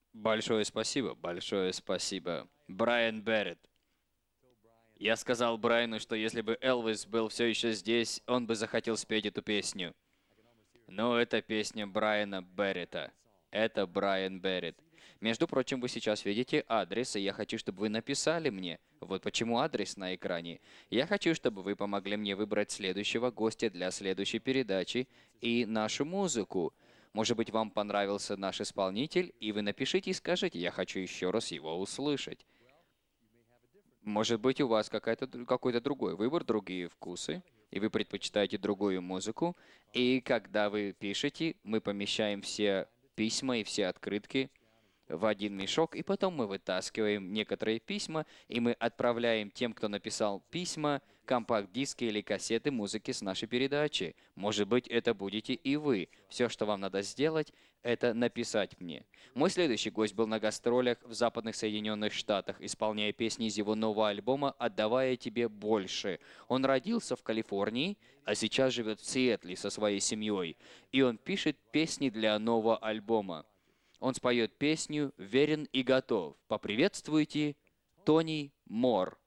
Большое спасибо, большое спасибо. Брайан Берретт. Я сказал Брайану, что если бы Элвис был все еще здесь, он бы захотел спеть эту песню. Но это песня Брайана Берретта. Это Брайан Берретт. Между прочим, вы сейчас видите адрес, и я хочу, чтобы вы написали мне. Вот почему адрес на экране. Я хочу, чтобы вы помогли мне выбрать следующего гостя для следующей передачи и нашу музыку. Может быть, вам понравился наш исполнитель, и вы напишите и скажите, я хочу еще раз его услышать. Может быть, у вас какой-то другой выбор, другие вкусы, и вы предпочитаете другую музыку. И когда вы пишете, мы помещаем все письма и все открытки в один мешок, и потом мы вытаскиваем некоторые письма, и мы отправляем тем, кто написал письма, компакт-диски или кассеты музыки с нашей передачи. Может быть, это будете и вы. Все, что вам надо сделать, это написать мне. Мой следующий гость был на гастролях в западных Соединенных Штатах, исполняя песни из его нового альбома «Отдавая тебе больше». Он родился в Калифорнии, а сейчас живет в Сиэтле со своей семьей, и он пишет песни для нового альбома. Он споет песню «Верен и готов». Поприветствуйте Тони Мор.